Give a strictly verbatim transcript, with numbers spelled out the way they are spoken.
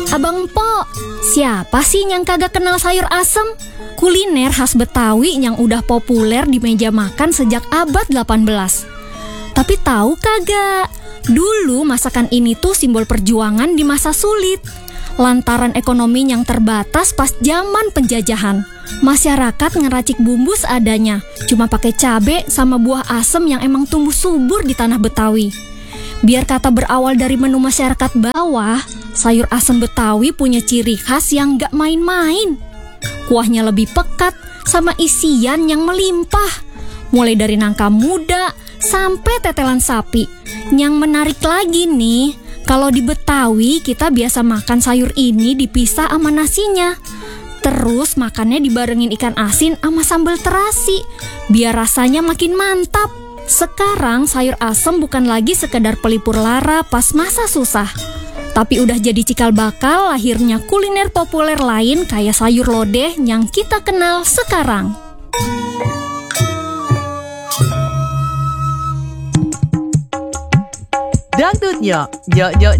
Abang Po, siapa sih yang kagak kenal sayur asem? Kuliner khas Betawi yang udah populer di meja makan sejak abad delapan belas. Tapi tahu kagak? Dulu masakan ini tuh simbol perjuangan di masa sulit. Lantaran ekonomi yang terbatas pas zaman penjajahan. Masyarakat ngeracik bumbu seadanya, cuma pakai cabe sama buah asem yang emang tumbuh subur di tanah Betawi. Biar kata berawal dari menu masyarakat bawah, sayur asem Betawi punya ciri khas yang gak main-main. Kuahnya lebih pekat sama isian yang melimpah. Mulai dari nangka muda sampai tetelan sapi. Yang menarik lagi nih, kalau di Betawi kita biasa makan sayur ini dipisah sama nasinya. Terus makannya dibarengin ikan asin sama sambal terasi, biar rasanya makin mantap. Sekarang sayur asem bukan lagi sekedar pelipur lara pas masa susah, tapi udah jadi cikal bakal lahirnya kuliner populer lain kayak sayur lodeh yang kita kenal sekarang. Dangdutnya, yo yo